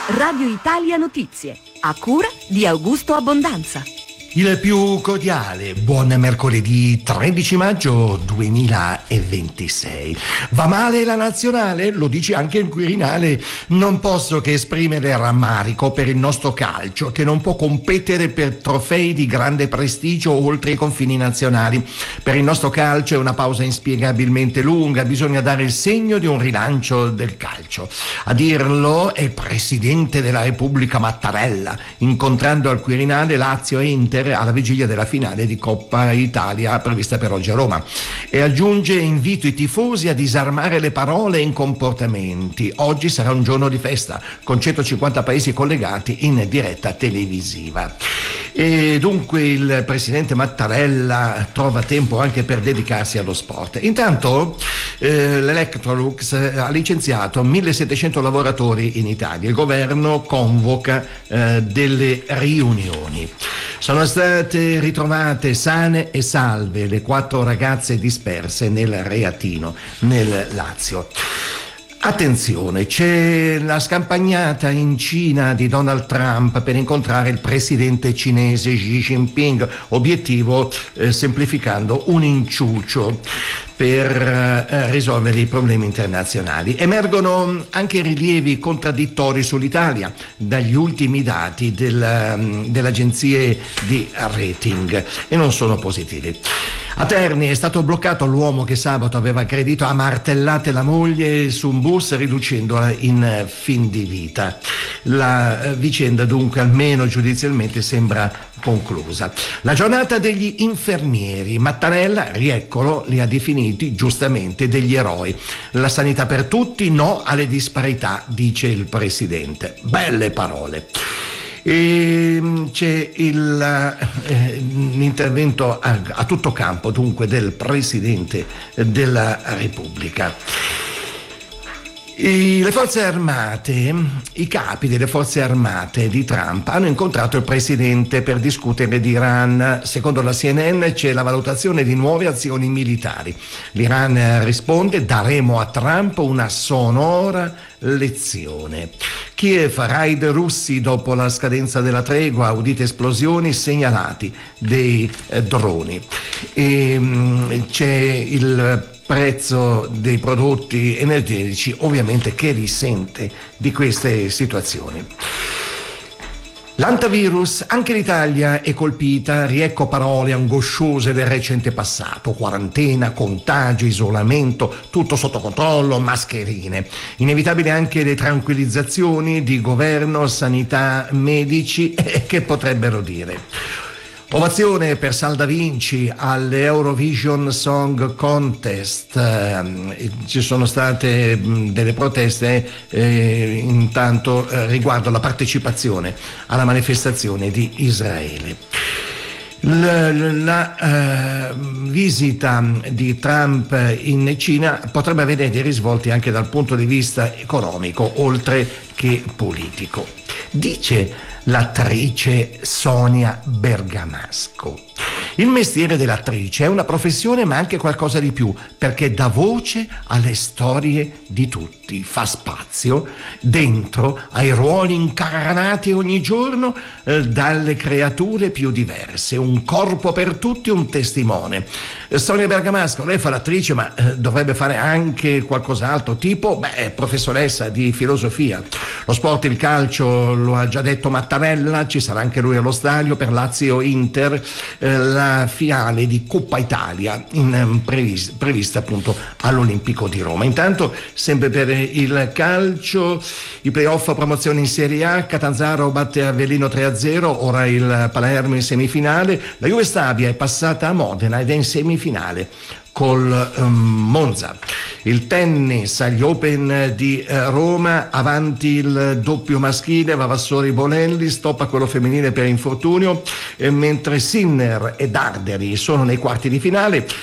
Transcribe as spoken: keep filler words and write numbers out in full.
Radio Italia Notizie, a cura di Augusto Abbondanza. Il più cordiale buon mercoledì tredici maggio duemilaventisei. Va male la nazionale? Lo dice anche il Quirinale. Non posso che esprimere rammarico per il nostro calcio, che non può competere per trofei di grande prestigio oltre i confini nazionali. Per il nostro calcio è una pausa inspiegabilmente lunga, bisogna dare il segno di un rilancio del calcio. A dirlo è il Presidente della Repubblica Mattarella, incontrando al Quirinale Lazio e Inter alla vigilia della finale di Coppa Italia prevista per oggi a Roma, e aggiunge: invito i tifosi a disarmare le parole e i comportamenti. Oggi sarà un giorno di festa con centocinquanta paesi collegati in diretta televisiva. E dunque il presidente Mattarella trova tempo anche per dedicarsi allo sport. Intanto eh, l'Electrolux ha licenziato millesettecento lavoratori in Italia. Il governo convoca eh, delle riunioni. Sono state ritrovate sane e salve le quattro ragazze disperse nel Reatino, nel Lazio. Attenzione, c'è la scampagnata in Cina di Donald Trump per incontrare il presidente cinese Xi Jinping, obiettivo, eh, semplificando, un inciucio per eh, risolvere i problemi internazionali. Emergono anche rilievi contraddittori sull'Italia dagli ultimi dati del, delle agenzie di rating, e non sono positivi. A Terni è stato bloccato l'uomo che sabato aveva aggredito a martellate la moglie su un bus, riducendola in fin di vita. La vicenda dunque, almeno giudizialmente, sembra conclusa. La giornata degli infermieri. Mattarella, rieccolo, li ha definiti giustamente degli eroi. La sanità per tutti, no alle disparità, dice il presidente. Belle parole. E c'è il, eh, l'intervento a, a tutto campo dunque del Presidente della Repubblica. I, le forze armate, i capi delle forze armate di Trump hanno incontrato il presidente per discutere di Iran. Secondo la C N N c'è la valutazione di nuove azioni militari. L'Iran risponde: daremo a Trump una sonora lezione. Kiev, raid russi dopo la scadenza della tregua, udite esplosioni, segnalati dei eh, droni. E, mh, c'è il prezzo dei prodotti energetici ovviamente che risente di queste situazioni. L'antivirus, anche l'Italia è colpita, riecco parole angosciose del recente passato: quarantena, contagio, isolamento, tutto sotto controllo, mascherine. Inevitabili anche le tranquillizzazioni di governo, sanità, medici, eh, che potrebbero dire. Ovazione per Salda Vinci all'Eurovision Song Contest. Eh, ci sono state mh, delle proteste eh, intanto eh, riguardo la partecipazione alla manifestazione di Israele. La, la uh, visita di Trump in Cina potrebbe avere dei risvolti anche dal punto di vista economico, oltre che politico. Dice l'attrice Sonia Bergamasco: il mestiere dell'attrice è una professione ma anche qualcosa di più, perché dà voce alle storie di tutti, fa spazio dentro ai ruoli incarnati ogni giorno eh, dalle creature più diverse, un corpo per tutti, un testimone. eh, Sonia Bergamasco, lei fa l'attrice ma eh, dovrebbe fare anche qualcos'altro, tipo beh, professoressa di filosofia. Lo sport, il calcio, lo ha già detto Mattarella, ci sarà anche lui allo stadio per Lazio Inter, eh, la finale di Coppa Italia in, previs, prevista appunto all'Olimpico di Roma. Intanto, sempre per il calcio, i playoff, promozione in Serie A, Catanzaro batte Avellino tre a zero, ora il Palermo in semifinale, la Juve Stabia è passata a Modena ed è in semifinale col um, Monza. Il tennis agli Open di uh, Roma, avanti il doppio maschile, Vavassori Bonelli, stop a quello femminile per infortunio, eh, mentre Sinner e Darderi sono nei quarti di finale.